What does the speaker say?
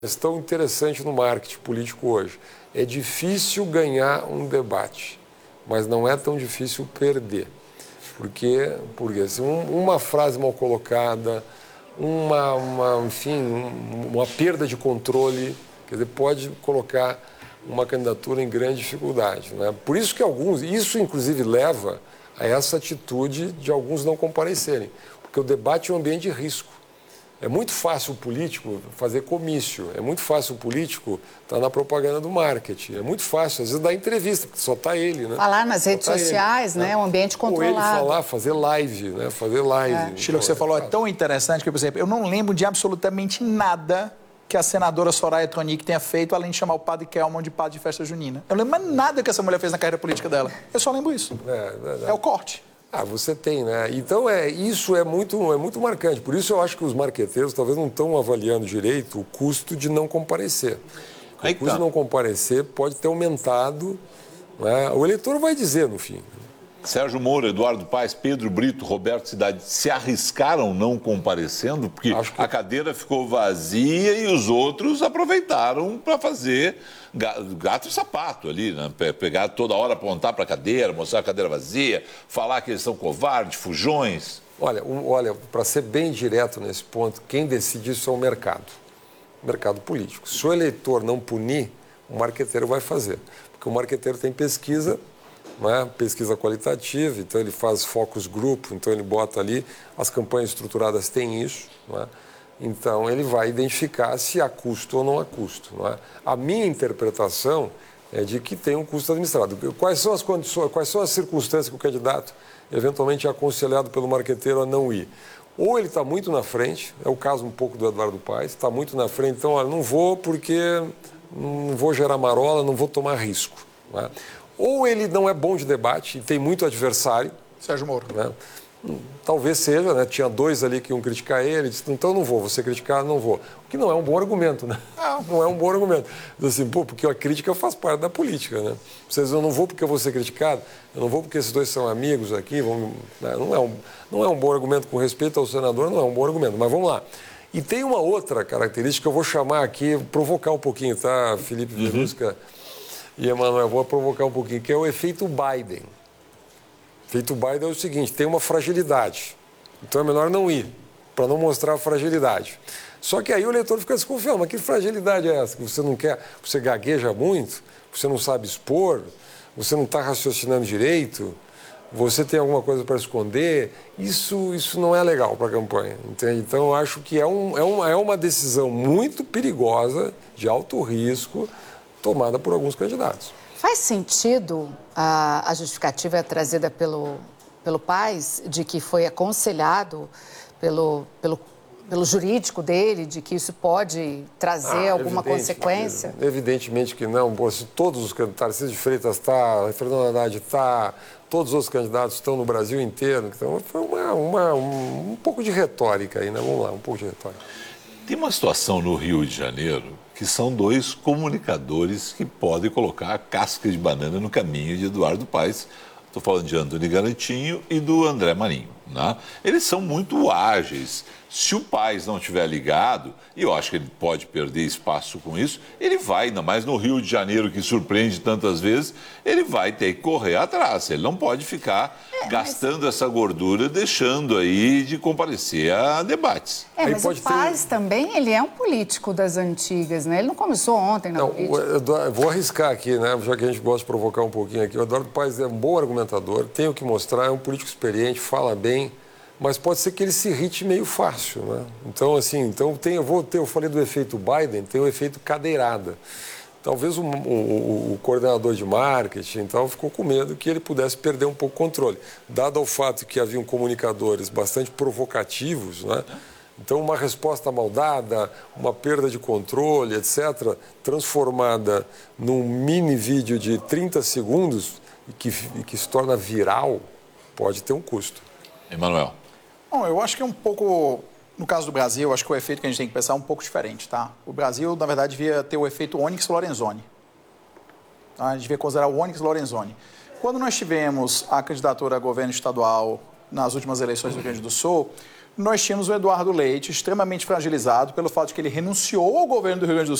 Questão interessante no marketing político hoje. É difícil ganhar um debate, mas não é tão difícil perder. Porque assim, uma frase mal colocada, uma perda de controle, quer dizer, pode colocar uma candidatura em grande dificuldade, né? Por isso que isso inclusive leva a essa atitude de alguns não comparecerem, porque o debate é um ambiente de risco. É muito fácil o político fazer comício, é muito fácil o político estar na propaganda do marketing, é muito fácil, às vezes, dar entrevista, porque só está ele, né? Falar nas redes sociais, né? Um ambiente controlado. Ou ele falar, fazer live, né? Fazer live. Sheila, o que você falou é tão interessante que, por exemplo, eu não lembro de absolutamente nada que a senadora Soraya Tronic tenha feito, além de chamar o padre Kelman de padre de festa junina. Eu não lembro mais nada que essa mulher fez na carreira política dela. Eu só lembro isso. É o corte. Você tem, né? Então, isso é muito marcante. Por isso eu acho que os marqueteiros talvez não estão avaliando direito o custo de não comparecer. O custo de não comparecer pode ter aumentado, né? O eleitor vai dizer, no fim. Sérgio Moro, Eduardo Paes, Pedro Brito, Roberto Cidade se arriscaram não comparecendo? Porque a cadeira ficou vazia e os outros aproveitaram para fazer gato e sapato ali, né? Pegar toda hora, apontar para a cadeira, mostrar a cadeira vazia, falar que eles são covardes, fujões. Olha, para ser bem direto nesse ponto, quem decide isso é o mercado político. Se o eleitor não punir, o marqueteiro vai fazer. Porque o marqueteiro tem pesquisa, né? Pesquisa qualitativa, então ele faz focus group, então ele bota ali, as campanhas estruturadas têm isso, né? Então ele vai identificar se há custo ou não há custo, né? A minha interpretação é de que tem um custo administrado. Quais são as condições, quais são as circunstâncias que o candidato eventualmente é aconselhado pelo marqueteiro a não ir? Ou ele está muito na frente, é o caso um pouco do Eduardo Paes, está muito na frente, então olha, não vou porque não vou gerar marola, não vou tomar risco, né? Ou ele não é bom de debate e tem muito adversário. Sérgio Moro. Né? Talvez seja, né? Tinha dois ali que iam criticar ele, disse, então não vou, você criticar, não vou. O que não é um bom argumento, né? Não é um bom argumento. Assim, porque a crítica faz parte da política, né? Vocês, eu não vou porque eu vou ser criticado, eu não vou porque esses dois são amigos aqui, né? Não é um bom argumento com respeito ao senador, não é um bom argumento, mas vamos lá. E tem uma outra característica que eu vou chamar aqui, provocar um pouquinho, tá, Felipe Verusca e Emanuel, vou provocar um pouquinho, que é o efeito Biden. O efeito Biden é o seguinte, tem uma fragilidade, então é melhor não ir, para não mostrar a fragilidade. Só que aí o eleitor fica desconfiado, mas que fragilidade é essa? Que você não quer, você gagueja muito, você não sabe expor, você não está raciocinando direito, você tem alguma coisa para esconder, isso não é legal para a campanha, entende? Então eu acho que é uma decisão muito perigosa, de alto risco, tomada por alguns candidatos. Faz sentido a justificativa trazida pelo Paes de que foi aconselhado pelo jurídico dele, de que isso pode trazer alguma consequência? Evidentemente que não. Se todos os candidatos, Tarcísio de Freitas está, Fernando Haddad está, todos os outros candidatos estão no Brasil inteiro. Então foi um pouco de retórica aí, né? Vamos lá, um pouco de retórica. Tem uma situação no Rio de Janeiro que são dois comunicadores que podem colocar a casca de banana no caminho de Eduardo Paes. Estou falando de Antony Garantinho e do André Marinho, né? Eles são muito ágeis. Se o Paes não estiver ligado, e eu acho que ele pode perder espaço com isso, ele vai, ainda mais no Rio de Janeiro, que surpreende tantas vezes, ele vai ter que correr atrás. Ele não pode ficar gastando essa gordura, deixando aí de comparecer a debates. Mas o Paes também, ele é um político das antigas, né? Ele não começou ontem na política. Vou arriscar aqui, né? Já que a gente gosta de provocar um pouquinho aqui. O Eduardo Paes é um bom argumentador, tem o que mostrar, é um político experiente, fala bem, mas pode ser que ele se irrite meio fácil, né? Então, assim, eu falei do efeito Biden, tem o efeito cadeirada. Talvez o coordenador de marketing então, ficou com medo que ele pudesse perder um pouco o controle. Dado ao fato que haviam comunicadores bastante provocativos, né? Então uma resposta mal dada, uma perda de controle, etc., transformada num mini vídeo de 30 segundos e que se torna viral, pode ter um custo. Emanuel. Bom, eu acho que é um pouco, no caso do Brasil, eu acho que o efeito que a gente tem que pensar é um pouco diferente, tá? O Brasil, na verdade, devia ter o efeito Onyx Lorenzoni. Tá? A gente devia considerar o Onyx Lorenzoni. Quando nós tivemos a candidatura a governo estadual nas últimas eleições do Rio Grande do Sul, nós tínhamos o Eduardo Leite extremamente fragilizado pelo fato de que ele renunciou ao governo do Rio Grande do